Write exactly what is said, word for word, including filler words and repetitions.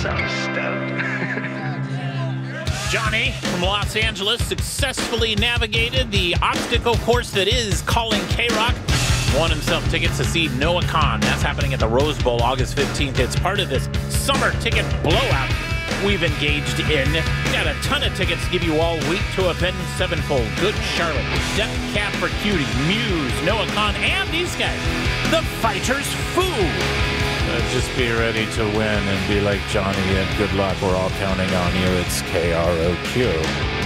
so stoked. Johnny from Los Angeles successfully navigated the obstacle course that is calling K-Rock. Won himself tickets to see Noah Kahan. That's happening at the Rose Bowl August fifteenth. It's part of this summer ticket blowout we've engaged in. Got a ton of tickets to give you all week to Avenged Sevenfold, Good Charlotte, Death Cab for Cutie, Muse, Noah Kahan, and these guys, the Fighters Food. Uh, just be ready to win and be like Johnny, and good luck. We're all counting on you. It's K R O Q.